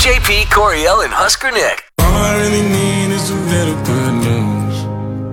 JP, Coriel, and Husker Nick. All I really need is a little good news.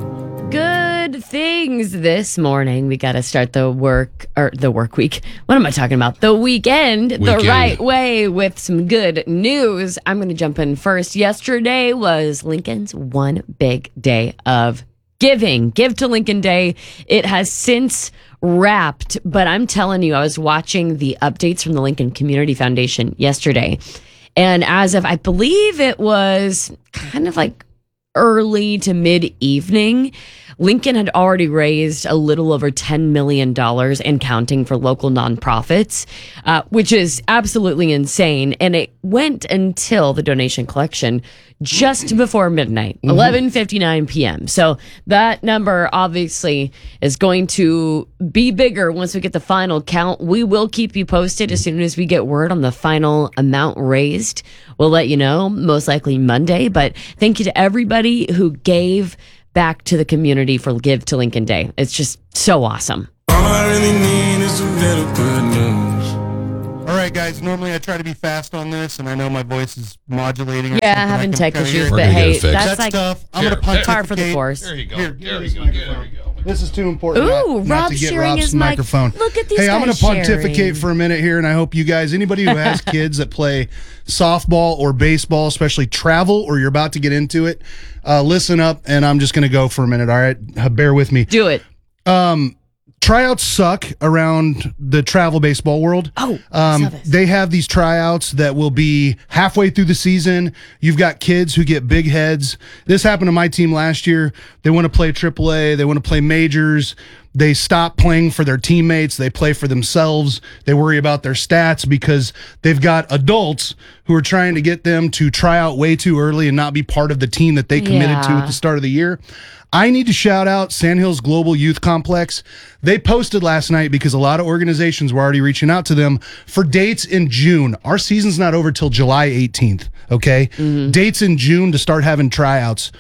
Good things this morning. We got to start the work week. What am I talking about? The weekend the right way with some good news. I'm going to jump in first. Yesterday was Lincoln's one big day of giving. Give to Lincoln Day. It has since wrapped, but I'm telling you, I was watching the updates from the Lincoln Community Foundation yesterday. And as of, I believe it was kind of like early to mid-evening, Lincoln had already raised a little over $10 million and counting for local nonprofits, which is absolutely insane. And it went until the donation collection just before midnight, 11:59 p.m. So that number obviously is going to be bigger once we get the final count. We will keep you posted as soon as we get word on the final amount raised. We'll let you know, most likely Monday. But thank you to everybody who gave back to the community for Give to Lincoln Day. It's just so awesome. All I really need is a little good news. All right, guys. Normally I try to be fast on this, and I know my voice is modulating. Yeah, having tech issues, but gonna hey, get it fixed. that's like tough. I'm going to pontificate. par for the course. There you go. Here, There this you go. There microphone. you go. This is too important. Ooh, not Rob's to get sharing Rob's his mic. microphone. Look at these Hey, I'm guys to pontificate sharing. for a minute here, and I hope you guys, anybody who has kids that play softball or baseball, especially travel, or you're about to get into it, listen up, and I'm just going to go for a minute. All right, bear with me. Do it. Tryouts suck around the travel baseball world. They have these tryouts that will be halfway through the season. You've got kids who get big heads. This happened to my team last year. They want to play AAA. They want to play majors. They stop playing for their teammates. They play for themselves. They worry about their stats because they've got adults who are trying to get them to try out way too early and not be part of the team that they committed to at the start of the year. I need to shout out Sandhills Global Youth Complex. They posted last night because a lot of organizations were already reaching out to them for dates in June. Our season's not over till July 18th, okay? Dates in June to start having tryouts.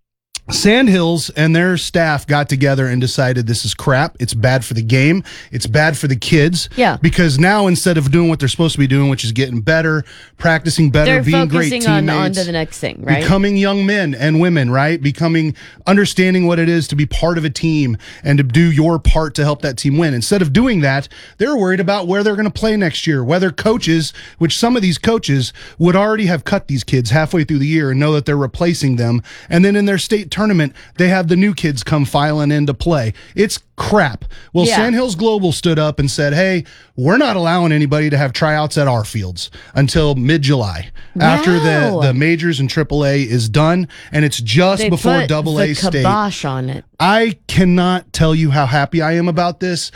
Sandhills and their staff got together and decided this is crap. It's bad for the game. It's bad for the kids. Yeah. Because now instead of doing what they're supposed to be doing, which is getting better, practicing better, They're being great focusing teammates, on to the next thing, right? becoming young men and women, right? Understanding what it is to be part of a team and to do your part to help that team win. Instead of doing that, they're worried about where they're going to play next year, whether coaches, which some of these coaches would already have cut these kids halfway through the year and know that they're replacing them. And then in their state tournament, they have the new kids come filing in to play. It's crap. Well, Sandhills Global stood up and said, hey, we're not allowing anybody to have tryouts at our fields until mid-July after the majors and AAA is done, and it's just They before put AA the state. kibosh on it. I cannot tell you how happy I am about this.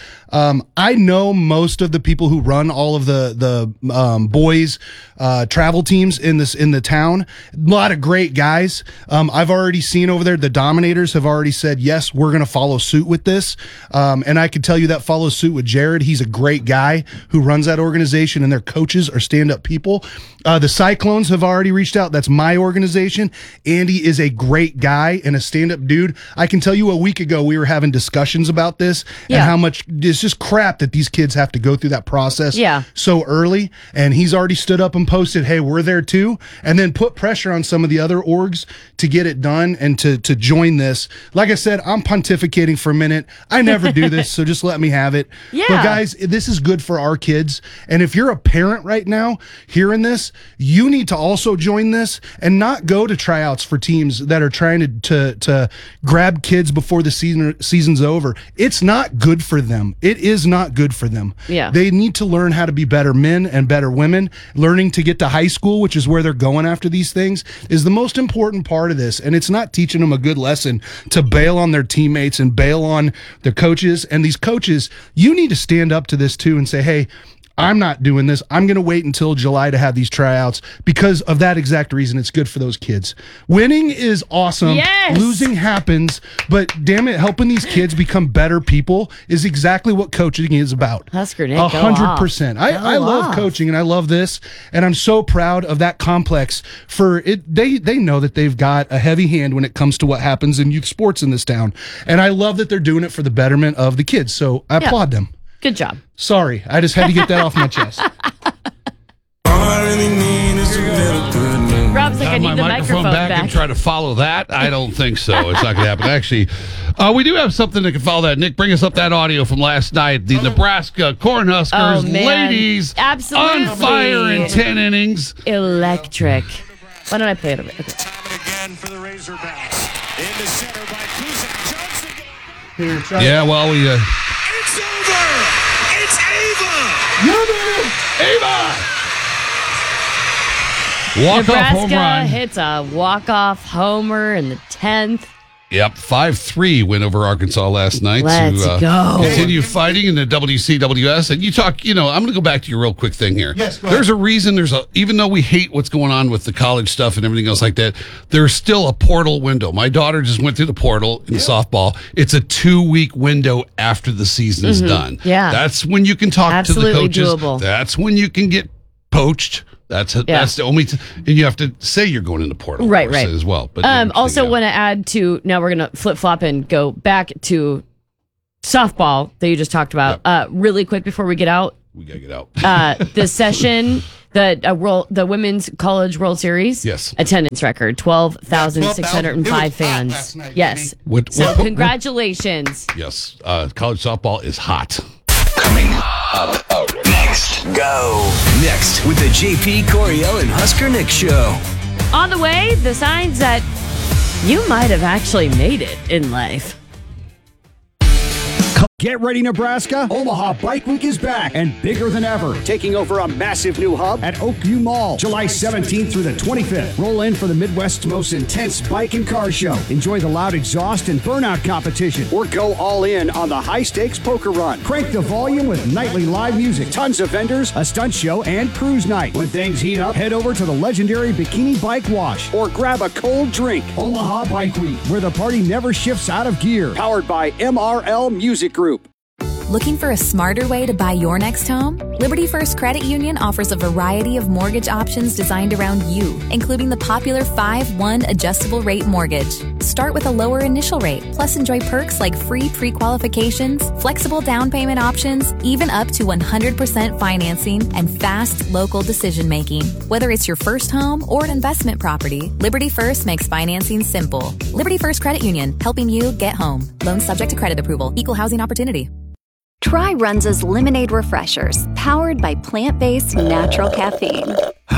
I know most of the people who run all of the boys travel teams in the town. A lot of great guys. I've already seen over there the Dominators have already said yes, we're going to follow suit with this. And I can tell you that follows suit with Jared. He's a great guy who runs that organization, and their coaches are stand-up people. The Cyclones have already reached out. That's my organization. Andy is a great guy and a stand-up dude. I can tell you a week ago we were having discussions about this and how much it's just crap that these kids have to go through that process so early. And he's already stood up and posted, hey, we're there too. And then put pressure on some of the other orgs to get it done and to join this. Like I said, I'm pontificating for a minute. I never do this, so just let me have it. But guys, this is good for our kids. And if you're a parent right now hearing this, you need to also join this and not go to tryouts for teams that are trying to grab kids before the season's over. It's not good for them. It is not good for them. Yeah. They need to learn how to be better men and better women. Learning to get to high school, which is where they're going after these things, is the most important part of this. And it's not teaching them a good lesson to bail on their teammates and bail on their coaches. And these coaches, you need to stand up to this too and say, hey, I'm not doing this. I'm going to wait until July to have these tryouts because of that exact reason. It's good for those kids. Winning is awesome. Yes. Losing happens, but damn it, helping these kids become better people is exactly what coaching is about. Husker Nick, 100%. I love coaching and I love this, and I'm so proud of that complex for it. They know that they've got a heavy hand when it comes to what happens in youth sports in this town, and I love that they're doing it for the betterment of the kids. So I applaud them. Good job. Sorry, I just had to get that off my chest. All I really need is a little good need my the microphone microphone back and try to follow that? I don't think so. It's not going to happen. Actually, we do have something that can follow that. Nick, bring us up that audio from last night. The Nebraska Cornhuskers ladies absolutely on fire in 10 innings. Electric. Why don't I play it over? Okay. Again for the Razorbacks. In the center by Kuzak. Johnson. Yeah, well, we... It's over! It's Ava! Ava! Walk-off home Nebraska run. hits a walk-off homer in the 10th. Yep, 5-3 win over Arkansas last night. Let's go. Continue fighting in the WCWS. And you talk, I'm going to go back to your real quick thing here. Yes, go ahead. There's a reason, even though we hate what's going on with the college stuff and everything else like that, there's still a portal window. My daughter just went through the portal in softball. It's a 2-week window after the season's done. Yeah. That's when you can talk Absolutely to the coaches. doable. That's when you can get poached. That's the only and you have to say you're going in the portal. Right. As well. But also want to add to, now we're going to flip-flop and go back to softball that you just talked about. Really quick before we get out. We got to get out. The session, the Women's College World Series. Yes. Attendance record, 12,605 fans. last night, Yes. What- Congratulations. Yes. College softball is hot. Coming up next. Go. Next with the JP Coriel and Husker Nick show. On the way, the signs that you might have actually made it in life. Get ready, Nebraska. Omaha Bike Week is back and bigger than ever. Taking over a massive new hub at Oakview Mall, July 17th through the 25th. Roll in for the Midwest's most intense bike and car show. Enjoy the loud exhaust and burnout competition. Or go all in on the high-stakes poker run. Crank the volume with nightly live music, tons of vendors, a stunt show, and cruise night. When things heat up, head over to the legendary Bikini Bike Wash or grab a cold drink. Omaha Bike Week, where the party never shifts out of gear. Powered by MRL Music Group. Looking for a smarter way to buy your next home? Liberty First Credit Union offers a variety of mortgage options designed around you, including the popular 5-1 adjustable rate mortgage. Start with a lower initial rate, plus enjoy perks like free pre-qualifications, flexible down payment options, even up to 100% financing, and fast local decision-making. Whether it's your first home or an investment property, Liberty First makes financing simple. Liberty First Credit Union, helping you get home. Loans subject to credit approval. Equal housing opportunity. Try Runza's Lemonade Refreshers, powered by plant-based natural caffeine.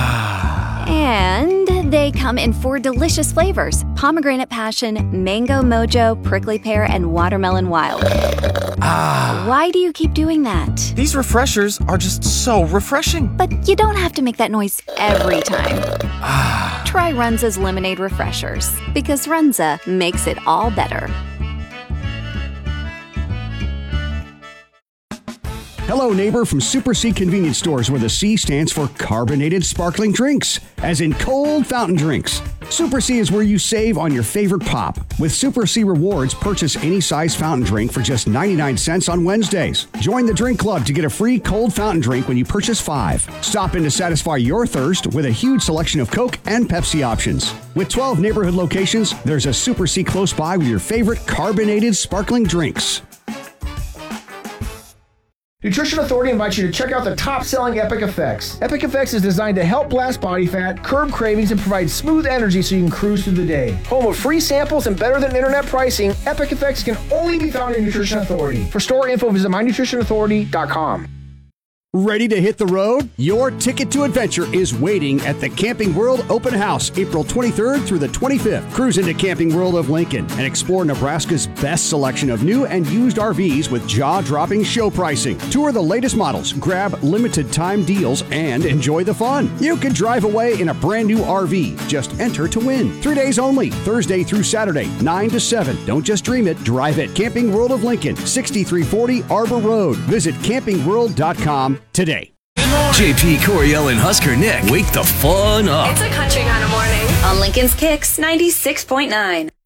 And they come in 4 delicious flavors: pomegranate passion, mango mojo, prickly pear, and watermelon wild. Why do you keep doing that? These refreshers are just so refreshing. But you don't have to make that noise every time. Try Runza's Lemonade Refreshers, because Runza makes it all better. Hello, neighbor from Super C Convenience Stores, where the C stands for carbonated sparkling drinks, as in cold fountain drinks. Super C is where you save on your favorite pop. With Super C Rewards, purchase any size fountain drink for just 99 cents on Wednesdays. Join the drink club to get a free cold fountain drink when you purchase 5. Stop in to satisfy your thirst with a huge selection of Coke and Pepsi options. With 12 neighborhood locations, there's a Super C close by with your favorite carbonated sparkling drinks. Nutrition Authority invites you to check out the top-selling Epic Effects. Epic Effects is designed to help blast body fat, curb cravings, and provide smooth energy so you can cruise through the day. Home of free samples and better than internet pricing, Epic Effects can only be found in Nutrition Authority. For store info, visit mynutritionauthority.com. Ready to hit the road? Your ticket to adventure is waiting at the Camping World Open House, April 23rd through the 25th. Cruise into Camping World of Lincoln and explore Nebraska's best selection of new and used RVs with jaw-dropping show pricing. Tour the latest models, grab limited time deals, and enjoy the fun. You can drive away in a brand new RV. Just enter to win. 3 days only, Thursday through Saturday, 9 to 7. Don't just dream it, drive it. Camping World of Lincoln, 6340 Arbor Road. Visit campingworld.com today. JP Coriel and Husker Nick. Wake the fun up. It's a country kind of morning. On Lincoln's Kicks 96.9.